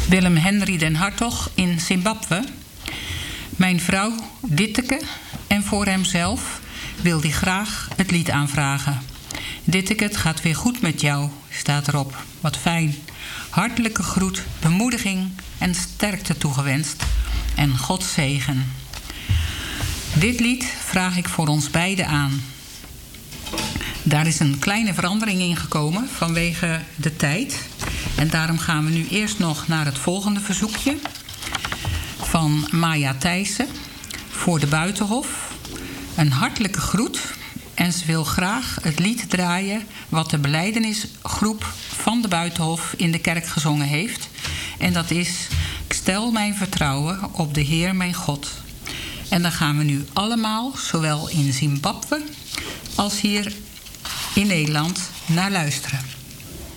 Willem Henry den Hartog in Zimbabwe. Mijn vrouw Ditteke en voor hemzelf wil hij graag het lied aanvragen. Ditteke, het gaat weer goed met jou, staat erop. Wat fijn. Hartelijke groet, bemoediging en sterkte toegewenst. En God zegen. Dit lied vraag ik voor ons beiden aan. Daar is een kleine verandering in gekomen vanwege de tijd. En daarom gaan we nu eerst nog naar het volgende verzoekje. Van Maya Thijssen voor de Buitenhof. Een hartelijke groet. En ze wil graag het lied draaien wat de belijdenisgroep van de Buitenhof in de kerk gezongen heeft. En dat is: Ik stel mijn vertrouwen op de Heer mijn God. En daar gaan we nu allemaal, zowel in Zimbabwe als hier in Nederland, naar luisteren.